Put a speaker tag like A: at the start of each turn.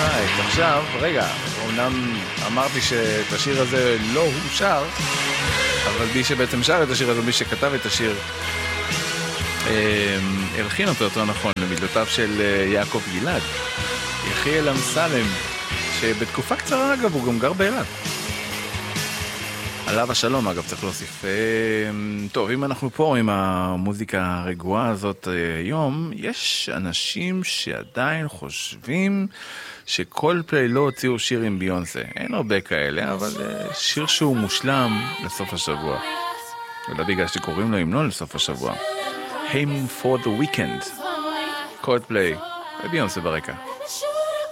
A: Right. עכשיו, רגע, אומנם אמרתי שאת השיר הזה לא הוא שר, אבל מי שבעצם שר את השיר הזה, מי שכתב את השיר, הלחין אותו יותר נכון, למילותיו של יעקב גלעד, יחיאל אמסלם, שבתקופה קצרה אגב הוא גם גר באילת. עליו השלום אגב, צריך להוסיף. טוב, אם אנחנו פה עם המוזיקה הרגועה הזאת היום, יש אנשים שעדיין חושבים שכל פליי לא הוציאו שיר עם ביונסה. אין הרבה כאלה, אבל שיר שהוא מושלם לסוף השבוע. ולא בגלל שקוראים לו המנון לסוף השבוע. Hymn for the Weekend. כל פליי, וביונסה ברקע.